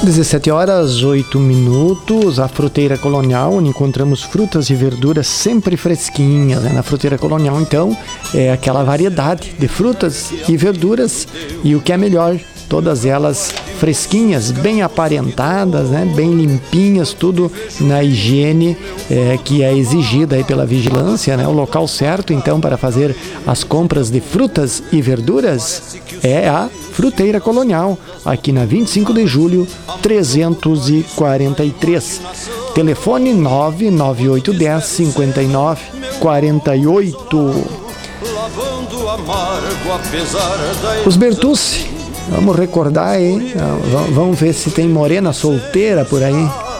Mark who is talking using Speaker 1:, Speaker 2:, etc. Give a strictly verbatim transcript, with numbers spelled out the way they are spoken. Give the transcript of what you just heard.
Speaker 1: dezessete horas, oito minutos, a Fruteira Colonial, onde encontramos frutas e verduras sempre fresquinhas, né? Na Fruteira Colonial, então, é aquela variedade de frutas e verduras e o que é melhor, todas elas fresquinhas, bem aparentadas, né? Bem limpinhas, tudo na higiene é, que é exigida aí pela vigilância, né? O local certo, então, para fazer as compras de frutas e verduras é a Fruteira Colonial, aqui na vinte e cinco de julho, trezentos e quarenta e três. Telefone nove nove oito um zero cinco nove quatro oito. Os Bertucci, vamos recordar aí, vamos ver se tem morena solteira por aí.